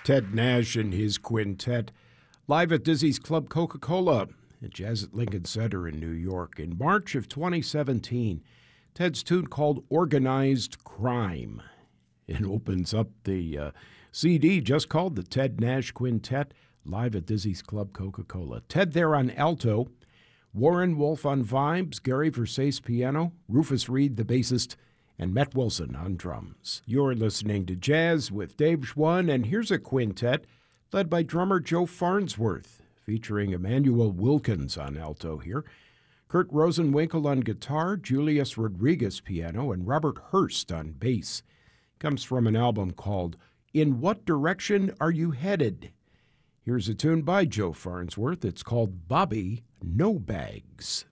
Ted Nash and his quintet live at Dizzy's Club Coca-Cola at Jazz at Lincoln Center in New York in March of 2017. Ted's tune called Organized Crime. It opens up the CD just called the Ted Nash Quintet live at Dizzy's Club Coca-Cola. Ted there on alto, Warren Wolf on vibes, Gary Versace piano, Rufus Reed the bassist, and Matt Wilson on drums. You're listening to Jazz with Dave Schwann, and here's a quintet led by drummer Joe Farnsworth, featuring Emmanuel Wilkins on alto here, Kurt Rosenwinkel on guitar, Julius Rodriguez piano, and Robert Hurst on bass. Comes from an album called In What Direction Are You Headed? Here's a tune by Joe Farnsworth. It's called Bobby No Bags.